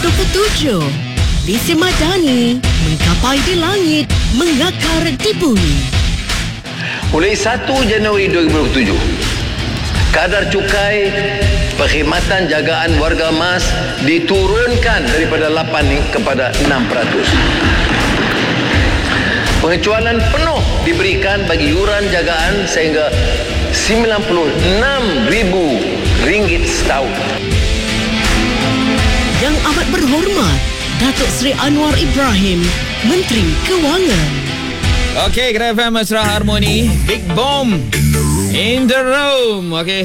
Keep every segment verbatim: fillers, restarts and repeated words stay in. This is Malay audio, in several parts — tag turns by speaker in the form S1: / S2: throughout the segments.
S1: dua puluh tujuh. Visi Madani menggapai di langit, mengakar di bumi.
S2: Mulai satu Januari dua ribu dua puluh tujuh, kadar cukai perkhidmatan jagaan warga emas diturunkan daripada lapan kepada enam peratus. Pengecualian penuh diberikan bagi yuran jagaan sehingga sembilan puluh enam ribu ringgit setahun.
S1: Yang amat berhormat, Datuk Seri Anwar Ibrahim, Menteri Kewangan.
S3: Okey, Kera F M Mesra Harmoni, Big Bomb in the room. Okey.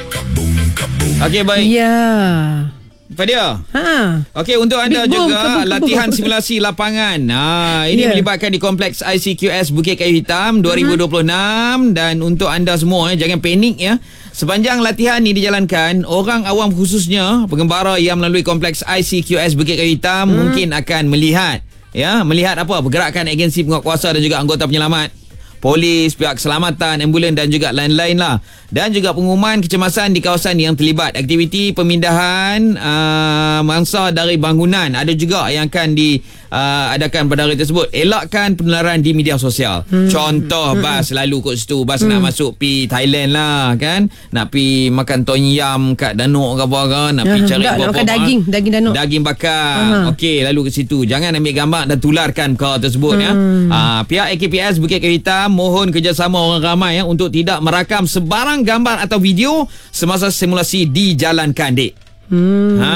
S3: Okey, baik.
S4: Ya. Yeah.
S3: Fadia.
S4: Ha.
S3: Okey, untuk anda
S4: Big
S3: juga
S4: Bomb,
S3: latihan simulasi lapangan. Ha, ini yeah. melibatkan di Kompleks I C Q S Bukit Kayu Hitam dua ribu dua puluh enam, dan untuk anda semua eh, jangan panik ya. Sepanjang latihan ini dijalankan, orang awam khususnya pengembara yang melalui Kompleks I C Q S Bukit Kayu Hitam hmm. mungkin akan melihat ya, melihat apa? Pergerakan agensi penguatkuasa dan juga anggota penyelamat, polis, pihak keselamatan, ambulan dan juga lain-lain lah. Dan juga pengumuman kecemasan di kawasan yang terlibat. Aktiviti pemindahan uh, mangsa dari bangunan ada juga yang akan diadakan uh, pada hari tersebut. Elakkan penularan di media sosial. Hmm. Contoh, hmm. bas lalu kat situ. Bas hmm. nak masuk pi Thailand lah kan. Nak pi makan tom yum kat Danuk ke apa kan. Nak pi cari
S4: apa-apa. Nak makan daging. Daging Danuk.
S3: Daging bakar.
S4: Uh-huh.
S3: Okey, lalu ke situ. Jangan ambil gambar dan tularkan perkara tersebut hmm. ya. Uh, pihak A K P S Bukit Kayu Hitam mohon kerjasama orang ramai ya, untuk tidak merakam sebarang gambar atau video semasa simulasi dijalankan, dek. Hmm. Ha,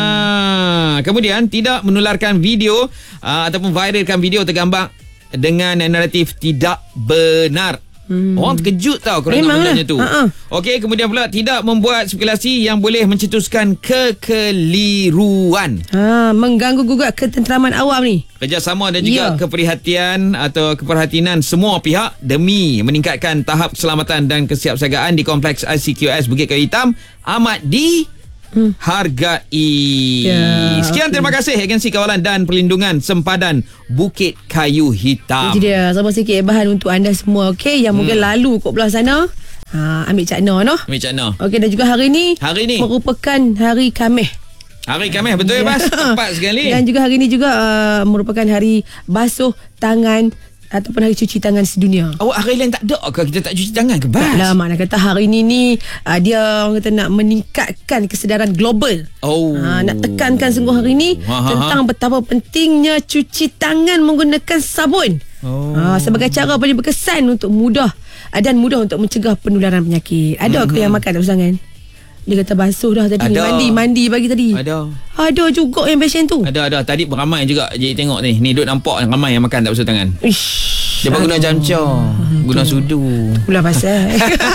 S3: kemudian tidak menularkan video uh, ataupun viralkan video tergambar dengan naratif tidak benar. Hmm. Orang terkejut tau kalau dengar benda tu. Ha-ha. Okey, kemudian pula tidak membuat spekulasi yang boleh mencetuskan kekeliruan.
S4: Ha, mengganggu gugat ketenteraman awam ni.
S3: Kerjasama dan juga yeah. keperhatian atau keperhatian semua pihak demi meningkatkan tahap keselamatan dan kesiapsiagaan di Kompleks I C Q S Bukit Kayu Hitam amat di Hmm. hargai. Yeah, Sekian, okay. Terima kasih Agensi Kawalan dan Perlindungan Sempadan Bukit Kayu Hitam.
S4: Itu dia, sama sikit bahan untuk anda semua, okey, yang hmm. mungkin lalu kat belah sana. Ha, ambil cakna noh.
S3: Ambil cakna.
S4: Okey, dan juga hari ni
S3: hari ni
S4: merupakan hari Khamis.
S3: Hari Khamis, betul ya, Bas? Tepat sekali.
S4: Dan juga hari ni juga uh, merupakan hari basuh tangan ataupun hari cuci tangan sedunia.
S3: Awak hari lain tak ada ke kita tak cuci tangan ke, Bas?
S4: Taklah, makna kata hari ni ni uh, dia orang kata nak meningkatkan kesedaran global.
S3: Oh.
S4: Uh, nak tekankan sungguh hari ni ha, ha, tentang ha. betapa pentingnya cuci tangan menggunakan sabun. Oh. Uh, sebagai cara paling berkesan untuk mudah uh, dan mudah untuk mencegah penularan penyakit. Ada mm-hmm. ke yang makan tak bersangan? Dia kata basuh dah tadi. Ada. Mandi Mandi pagi tadi.
S3: Ada.
S4: Ada juga yang pasien tu.
S3: Ada ada. Tadi beramai juga. Jadi tengok ni. Ni duk nampak ramai yang makan tak basuh tangan.
S4: Ish.
S3: Dia pun guna jamca, guna sudu.
S4: Pula pasal.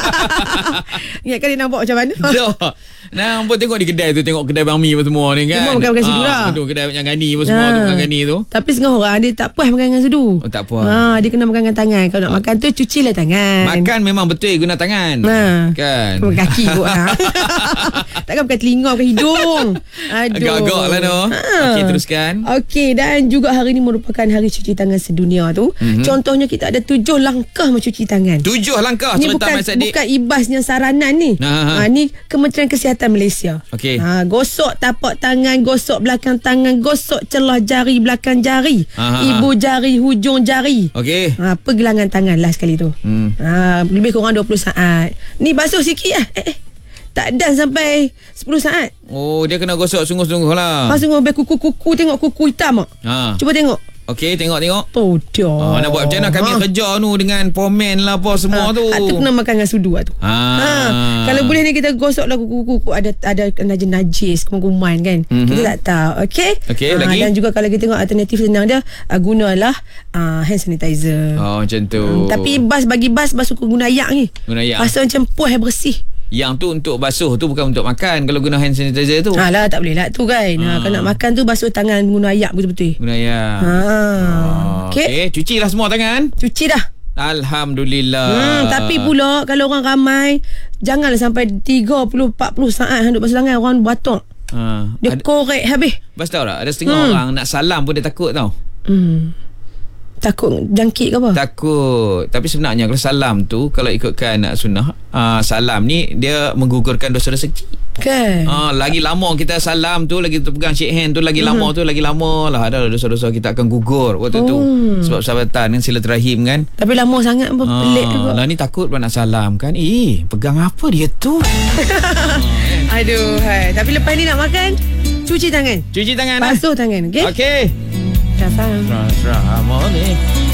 S4: Ingatkan dia nampak macam mana?
S3: Dah. Nah, pun tengok di kedai tu, tengok kedai bami apa semua ni kan.
S4: Semua makan-makan sudu lah.
S3: Tu kedai yang gani apa semua tu makan gani tu.
S4: Tapi setengah orang dia tak puas makan dengan sudu.
S3: Oh, tak puas.
S4: Ha, dia kena makan dengan tangan. Kalau nak ha. makan tu cucilah tangan.
S3: Makan memang betul guna tangan.
S4: Ha.
S3: Kan.
S4: Pakai kaki kot ha. Takkan pakai telinga, pakai hidung. Aduh.
S3: Agak-agak lah tu. Ha. Okey, teruskan.
S4: Okey, dan juga hari ni merupakan hari cuci tangan sedunia tu. Mm-hmm. Contohnya kita ada tujuh langkah mencuci tangan.
S3: Tujuh langkah.
S4: Ni bukan, bukan ibasnya saranan ni. Ha, ha. Ha, ni Kementerian Kesihatan Malaysia.
S3: Okey.
S4: Ha, gosok tapak tangan, gosok belakang tangan, gosok celah jari belakang jari, ha, ha. ibu jari, hujung jari.
S3: Okey.
S4: Ha, pergelangan tangan last kali tu. Hmm. Ha, lebih kurang dua puluh saat. Ni basuh sikit lah. Eh, eh. Tak dan sampai sepuluh saat.
S3: Oh, dia kena gosok sungguh-sungguh lah.
S4: Ha, sungguh sampai kuku-kuku, tengok kuku hitam tak?
S3: Ha.
S4: Cuba tengok.
S3: Okey, tengok-tengok.
S4: Oh, dia.
S3: Ha, nak buat macam mana kami ha. kerja tu dengan pomen lah apa semua ha. tu.
S4: Ha, tu kena makan dengan sudu lah tu. Ha. Ha. Kalau boleh ni kita gosok lah kuku-kuku, ada ada najis-najis, kuman-kuman kan. Mm-hmm. Kita tak tahu. Okey.
S3: Okey,
S4: ha,
S3: lagi.
S4: Dan juga kalau kita tengok alternatif senang dia, uh, gunalah uh, hand sanitizer.
S3: Oh, macam tu.
S4: Hmm, tapi bas bagi bas basuh guna ayak ni.
S3: Guna ayak.
S4: Rasa macam puas bersih.
S3: Yang tu untuk basuh tu, bukan untuk makan. Kalau guna hand sanitizer tu.
S4: Alah, tak boleh lah tu kan. Ha. Ha, kalau nak makan tu basuh tangan guna ayak betul-betul.
S3: Guna ayak. Ha. Oh, Okey. Okay. Cucilah semua tangan.
S4: Cuci dah.
S3: Alhamdulillah.
S4: Hmm, tapi pula kalau orang ramai, janganlah sampai tiga puluh empat puluh saat duduk basuh tangan, orang batuk. Ha. Dia ada, korek habis.
S3: Bas tahu tak? Ada setengah hmm. orang nak salam pun dia takut tau.
S4: Hmm. Takut jangkit ke apa?
S3: Takut. Tapi sebenarnya kalau salam tu, kalau ikutkan sunnah, uh, salam ni dia menggugurkan dosa-dosa kecil.
S4: Kan?
S3: Ah, lagi lama kita salam tu, lagi kita pegang shake hand tu, lagi
S4: uh-huh.
S3: lama tu, lagi lama lah ada dosa-dosa kita akan gugur waktu oh. tu. Sebab sahabatan kan, silaturahim kan.
S4: Tapi lama sangat pun
S3: ah,
S4: pelik juga.
S3: Lah ni takut pula nak salam kan. Eh, pegang apa dia tu?
S4: Aduh, hai. Tapi lepas ni nak makan, cuci tangan.
S3: Cuci tangan.
S4: Basuh eh? tangan, okey?
S3: Okey.
S4: Dah salam.
S3: Serah, serah. Mau ni.